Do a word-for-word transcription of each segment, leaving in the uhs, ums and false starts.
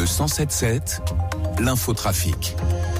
Le cent sept sept, l'infotrafic.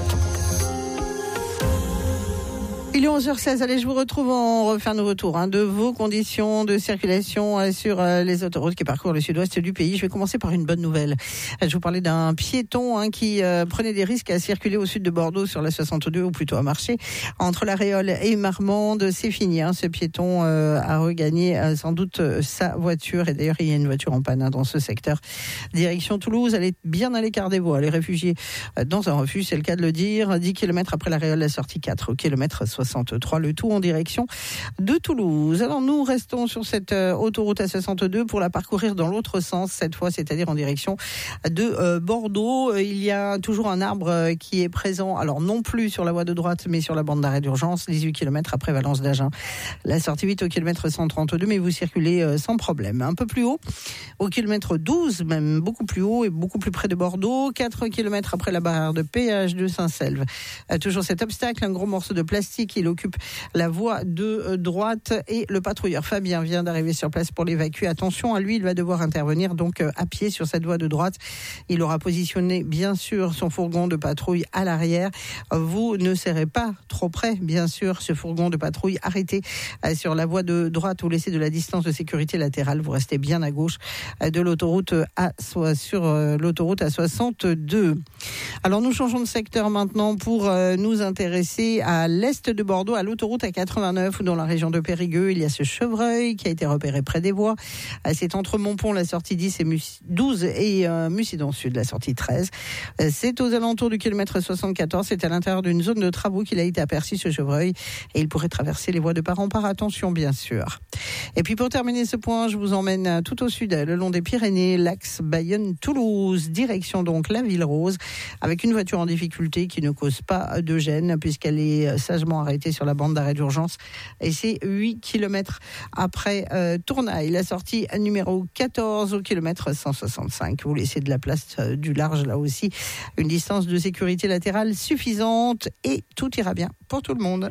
Il est onze heures seize, allez, je vous retrouve, on refait un nouveau tour hein, de vos conditions de circulation euh, sur euh, les autoroutes qui parcourent le sud-ouest du pays. Je vais commencer par une bonne nouvelle. Je vous parlais d'un piéton hein, qui euh, prenait des risques à circuler au sud de Bordeaux sur la soixante-deux, ou plutôt à marcher entre la Réole et Marmande. C'est fini, hein, ce piéton euh, a regagné euh, sans doute euh, sa voiture. Et d'ailleurs, il y a une voiture en panne hein, dans ce secteur. Direction Toulouse, elle est bien à l'écart des voies. Elle est réfugiée euh, dans un refuge, c'est le cas de le dire. dix kilomètres après la Réole, la sortie quatre, au kilomètre soixante-trois, le tout en direction de Toulouse. Alors nous restons sur cette euh, autoroute A soixante-deux pour la parcourir dans l'autre sens cette fois, c'est-à-dire en direction de euh, Bordeaux. Il y a toujours un arbre euh, qui est présent, alors non plus sur la voie de droite mais sur la bande d'arrêt d'urgence, dix-huit kilomètres après Valence d'Agen. La sortie huit au kilomètre cent trente-deux, mais vous circulez euh, sans problème. Un peu plus haut, au kilomètre douze, même beaucoup plus haut et beaucoup plus près de Bordeaux, quatre kilomètres après la barrière de péage de Saint-Selve. Euh, toujours cet obstacle, un gros morceau de plastique. Il occupe la voie de droite et le patrouilleur Fabien vient d'arriver sur place pour l'évacuer. Attention à lui, il va devoir intervenir donc à pied sur cette voie de droite. Il aura positionné bien sûr son fourgon de patrouille à l'arrière. Vous ne serez pas trop près, bien sûr, ce fourgon de patrouille arrêté sur la voie de droite. Vous laissez de la distance de sécurité latérale. Vous restez bien à gauche de l'autoroute à, sur l'autoroute A soixante-deux. Alors nous changeons de secteur maintenant pour nous intéresser à l'est de Bordeaux, à l'autoroute A quatre-vingt-neuf, où dans la région de Périgueux, il y a ce chevreuil qui a été repéré près des voies. C'est entre Montpont, la sortie dix et douze, et euh, Mucidon Sud, la sortie treize. C'est aux alentours du kilomètre soixante-quatorze. C'est à l'intérieur d'une zone de travaux qu'il a été aperçu, ce chevreuil, et il pourrait traverser les voies de part en part. Attention, bien sûr. Et puis pour terminer ce point, je vous emmène tout au sud, le long des Pyrénées, l'axe Bayonne-Toulouse, direction donc la Ville Rose, avec une voiture en difficulté qui ne cause pas de gêne, puisqu'elle est sagement arrêtée sur la bande d'arrêt d'urgence, et c'est huit kilomètres après euh, Tournaille, la sortie numéro quatorze au kilomètre cent soixante-cinq. Vous laissez de la place, euh, du large là aussi, une distance de sécurité latérale suffisante et tout ira bien pour tout le monde.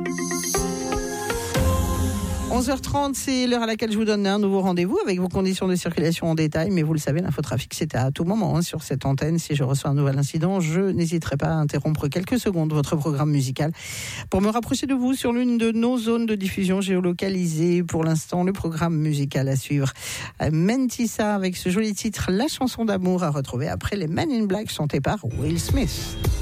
onze heures trente, c'est l'heure à laquelle je vous donne un nouveau rendez-vous avec vos conditions de circulation en détail. Mais vous le savez, l'infotrafic, c'est à tout moment hein, sur cette antenne. Si je reçois un nouvel incident, je n'hésiterai pas à interrompre quelques secondes votre programme musical pour me rapprocher de vous sur l'une de nos zones de diffusion géolocalisées. Pour l'instant, le programme musical à suivre. Mentissa avec ce joli titre, La chanson d'amour, à retrouver après les Men in Black chantés par Will Smith.